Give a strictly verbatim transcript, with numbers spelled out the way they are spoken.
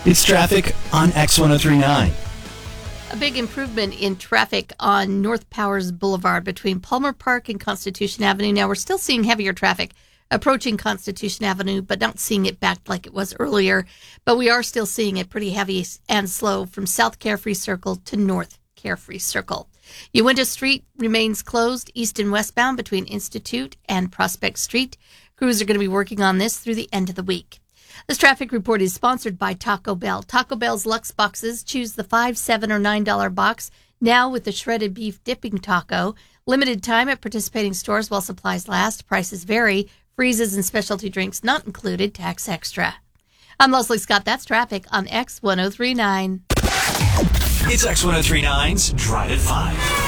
It's traffic on X ten thirty-nine. A big improvement in traffic on North Powers Boulevard between Palmer Park and Constitution Avenue. Now, we're still seeing heavier traffic approaching Constitution Avenue, but not seeing it back like it was earlier. But we are still seeing it pretty heavy and slow from South Carefree Circle to North Carefree Circle. Uinta Street remains closed east and westbound between Institute and Prospect Street. Crews are going to be working on this through the end of the week. This traffic report is sponsored by Taco Bell. Taco Bell's Luxe Boxes. Choose the five, seven, or nine dollar box now with the shredded beef dipping taco. Limited time at participating stores while supplies last. Prices vary. Freezes and specialty drinks not included. Tax extra. I'm Leslie Scott. That's traffic on X ten thirty-nine. It's X ten thirty-nine's Drive at five.